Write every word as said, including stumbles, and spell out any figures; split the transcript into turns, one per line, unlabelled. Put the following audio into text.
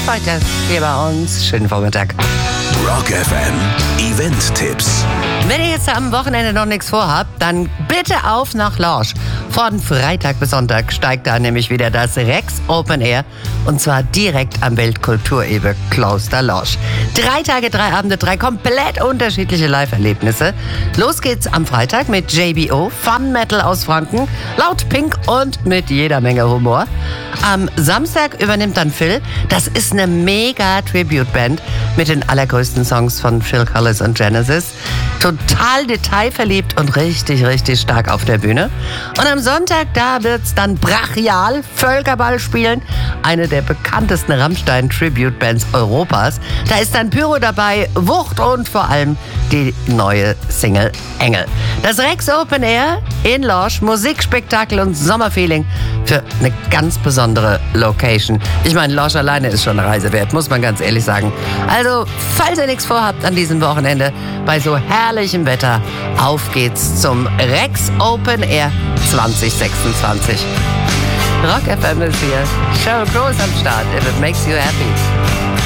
weiter hier bei uns. Schönen Vormittag.
Rock F M Event-Tipps.
Wenn ihr jetzt am Wochenende noch nichts vorhabt, dann bitte auf nach Lorsch. Von Freitag bis Sonntag steigt da nämlich wieder das Rex Open Air und zwar direkt am Weltkulturerbe Kloster Lorsch. Drei Tage, drei Abende, drei komplett unterschiedliche Live-Erlebnisse. Los geht's am Freitag mit J B O, Fun Metal aus Franken, laut Pink und mit jeder Menge Humor. Am Samstag übernimmt dann Phil. Das ist eine mega Tribute-Band mit den allergrößten Songs von Phil Collins und Genesis. Total detailverliebt und richtig, richtig stark auf der Bühne. Und am Sonntag, da wird's dann brachial Völkerball spielen. Eine der bekanntesten Rammstein-Tribute-Bands Europas. Da ist dann Pyro dabei, Wucht und vor allem die neue Single Engel. Das Rex Open Air in Lorsch, Musikspektakel und Sommerfeeling für eine ganz besondere Location. Ich meine, Lorsch alleine ist schon eine Reise wert, muss man ganz ehrlich sagen. Also, falls ihr nichts vorhabt an diesem Wochenende, bei so herrlichem Wetter, auf geht's zum Rex Open Air zwanzig sechsundzwanzig. Rock F M ist hier. Sheryl Crow ist am Start. If it makes you happy.